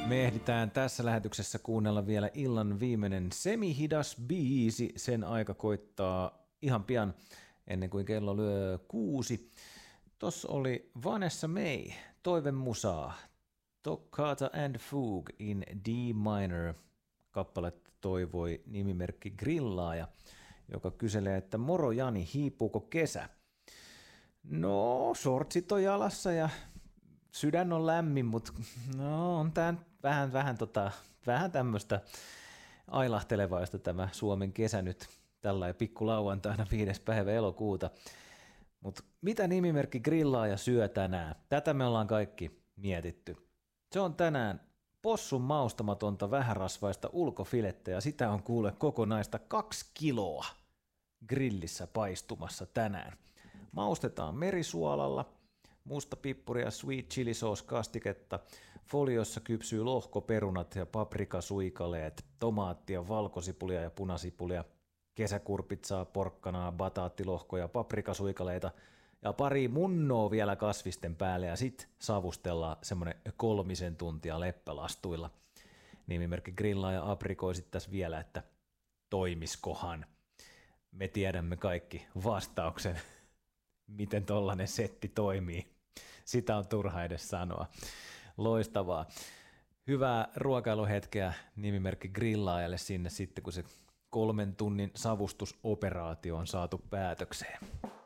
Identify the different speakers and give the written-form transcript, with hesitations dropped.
Speaker 1: Me ehditään tässä lähetyksessä kuunnella vielä illan viimeinen semihidas biisi. Sen aika koittaa ihan pian ennen kuin kello lyö 6. Tossa oli Vanessa May, toivemusaa, Toccata and Fugue in D minor. Kappaletta toivoi nimimerkki Grillaaja, joka kyselee, että moro Jani, hiipuuko kesä? No, shortsit on jalassa ja sydän on lämmin, mutta no, on tää vähän tämmöistä ailahtelevaista tämä Suomen kesä nyt tällä pikku lauantaina 5. päivä elokuuta. Mutta mitä nimimerkki Grillaaja syö tänään? Tätä me ollaan kaikki mietitty. Se on tänään possun maustamatonta vähärasvaista ulkofilettä ja sitä on kuule kokonaista 2 kiloa grillissä paistumassa tänään. Maustetaan merisuolalla, musta pippuri ja sweet chili sauce kastiketta, foliossa kypsyy lohkoperunat ja paprikasuikaleet, tomaattia, valkosipulia ja punasipulia, kesäkurpitsaa, porkkanaa, bataattilohkoja, paprikasuikaleita ja pari munnoa vielä kasvisten päälle ja sit savustellaan semmonen 3 tuntia leppälastuilla. Nimimerkki Grillaaja aprikoi sit tässä vielä, että toimiskohan. Me tiedämme kaikki vastauksen, miten tollanen setti toimii. Sitä on turha edes sanoa. Loistavaa. Hyvää ruokailuhetkeä nimimerkki Grillaajalle sinne sitten, kun se 3 tunnin savustusoperaatio on saatu päätökseen.